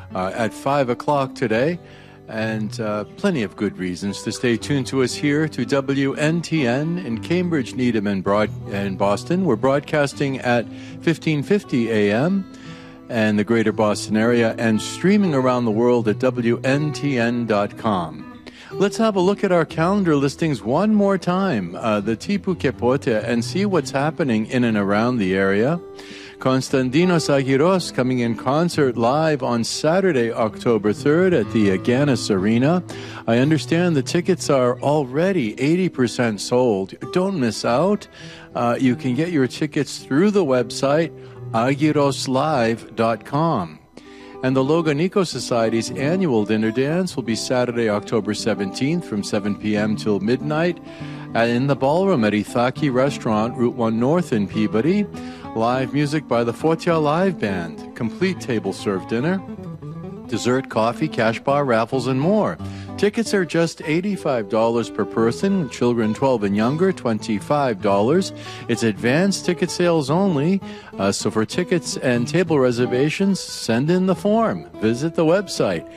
at 5 o'clock today. And plenty of good reasons to stay tuned to us here to WNTN in Cambridge, Needham, and Boston. We're broadcasting at 1550 a.m. and the greater Boston area, and streaming around the world at WNTN.com. Let's have a look at our calendar listings one more time, the Tipu Kepote, and see what's happening in and around the area. Konstantinos Agiros coming in concert live on Saturday, October 3rd at the Agganis Arena. I understand the tickets are already 80% sold. Don't miss out. You can get your tickets through the website agiroslive.com. And the Loganico Society's annual dinner dance will be Saturday, October 17th from 7 p.m. till midnight in the ballroom at Ithaki Restaurant, Route 1 North in Peabody. Live music by the Fotia Live Band, complete table-served dinner, dessert, coffee, cash bar, raffles, and more. Tickets are just $85 per person, children 12 and younger, $25. It's advanced ticket sales only, so for tickets and table reservations, send in the form. Visit the website,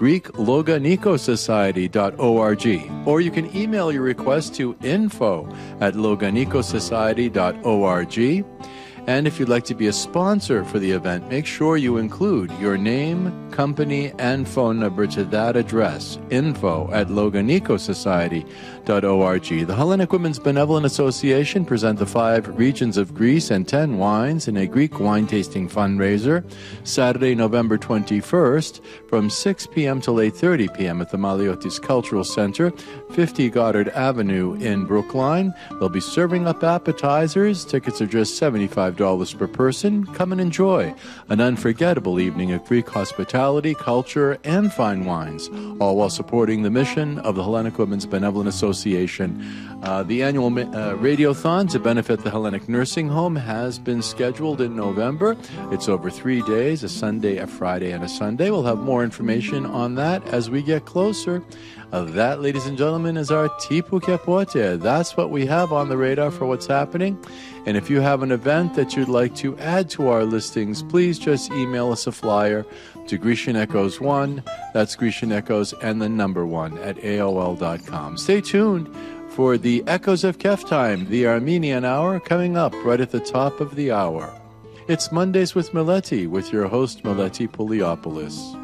GreekLoganicosociety.org, or you can email your request to info@loganicosociety.org. And if you'd like to be a sponsor for the event, make sure you include your name, company, and phone number to that address, info@loganicosociety.org. The Hellenic Women's Benevolent Association present the 5 regions of Greece and 10 wines in a Greek wine tasting fundraiser, Saturday, November 21st, from 6 p.m. till 8:30 p.m. at the Maliotis Cultural Center, 50 Goddard Avenue in Brookline. They'll be serving up appetizers. Tickets are just $75 per person. Come and enjoy an unforgettable evening of Greek hospitality, culture, and fine wines, all while supporting the mission of the Hellenic Women's Benevolent Association. The annual radiothon to benefit the Hellenic Nursing Home has been scheduled in November. It's over 3 days, a Sunday, a Friday, and a Sunday. We'll have more information on that as we get closer. That, ladies and gentlemen, is our Tipu Kepote. That's what we have on the radar for what's happening. And if you have an event that you'd like to add to our listings, please just email us a flyer to Grecian Echoes 1. That's Grecian Echoes and the number 1 at AOL.com. Stay tuned for the Echoes of Keftime, the Armenian Hour, coming up right at the top of the hour. It's Mondays with Meleti, with your host, Meleti Poliopoulos.